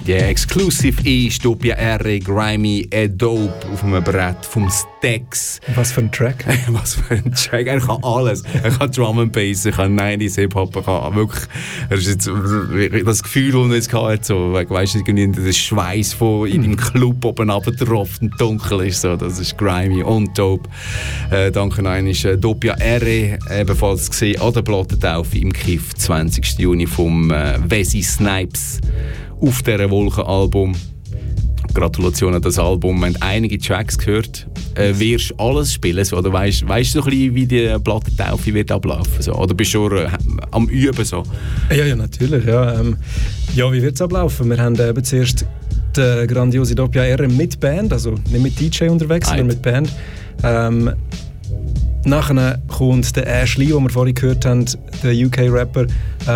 Yeah, exclusive ist Dopia R, Grimy, Dope auf einem Brett vom Stax. Was für ein Track? Was für ein Track. Er kann alles. Er kann Drum and Bass, er kann 90s Hip-Hop, er kann wirklich... Er ist jetzt, das Gefühl, das er jetzt hat, so, weißt du, der Schweiß von in dem Club oben runtertropft und dunkel ist, so, das ist Grimy und Dope. Danke nein ist Dopia R, ebenfalls gesehen an der Plattentaufe im Kiff, 20. Juni vom Wesley Snipes auf dieser Wolkenalbum. Gratulation an das Album. Wir haben einige Tracks gehört. Wirst du alles spielen? So? Oder weißt du so ein bisschen, wie die Plattentaufe wird ablaufen? So? Oder bist du schon am Üben? So? Ja, natürlich. Ja, ja, wie wird es ablaufen? Wir haben eben zuerst die grandiose Dopia R mit Band, also nicht mit DJ unterwegs, sondern mit Band. Nachher kommt der Ashley, den wir vorhin gehört haben, der UK-Rapper.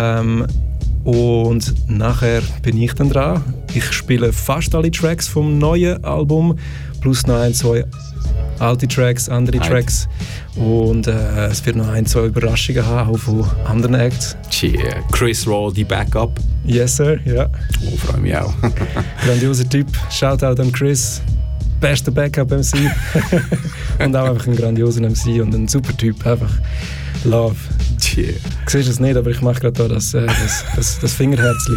Und nachher bin ich dann dran. Ich spiele fast alle Tracks vom neuen Album, plus noch 1, 2 alte Tracks, andere Tracks. Und es wird noch 1, 2 Überraschungen haben, auch von anderen Acts. Yeah. Chris Raw, die Backup. Yes, sir, ja. Oh, freue mich auch. Grandioser Typ. Shoutout an Chris. Bester Backup-MC. Und auch einfach ein grandioser MC und ein super Typ. Einfach Love. Yeah. Du siehst es nicht, aber ich mache gerade das Fingerherzli.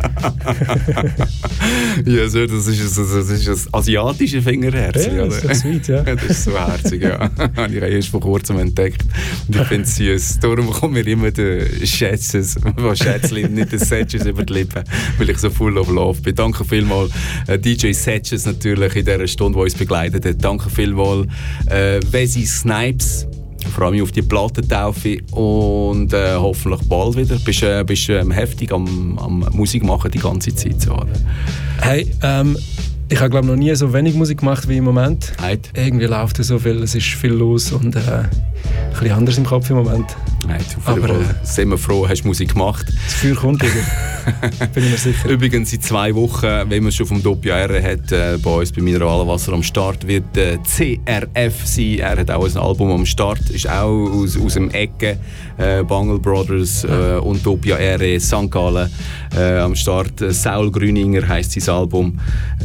Ja, so, das ist das asiatische Fingerherzli. Ja, das ist sweet, ja. Das ist so herzig, ja. Habe ich erst vor kurzem entdeckt. Und ich finde es süß. Darum kommt mir immer der Schätzli, nicht der Setches über die Lippen, weil ich so full of love bin. Danke vielmals DJ Setches natürlich in dieser Stunde, die uns begleitet hat. Danke vielmals Wesley Snipes. Ich freue mich auf die Plattentaufe und hoffentlich bald wieder. Bist du heftig am Musik machen die ganze Zeit? So, oder? Hey, ich habe glaube noch nie so wenig Musik gemacht wie im Moment. Irgendwie läuft so viel, es ist viel los und ein bisschen anders im Kopf im Moment. Aber sind wir froh, hast du Musik gemacht. Das Feuer kommt wieder. Bin ich mir sicher. Übrigens in 2 Wochen, wenn man es schon vom Dopia R hat, bei uns bei Mineralwasser am Start, wird CRF sein. Er hat auch ein Album am Start, ist auch aus dem Ecke. Bungle Brothers und Dopia R, St. Gallen am Start. Saul Grüninger heisst sein Album.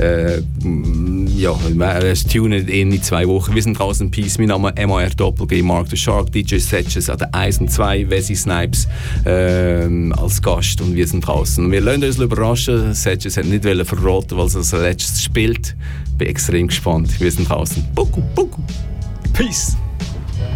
Es tunet in 2 Wochen. Wir sind draußen Peace. Mein Name ist MAR Doppel-G, Mark the Shark, DJ Setches an der 1 und 2, Wesley Snipes als Gast und wir sind draußen. Wir lassen uns überraschen. Setches hat nicht verraten, weil er als letztes spielt. Bin extrem gespannt. Wir sind draußen. Buku, buku. Peace.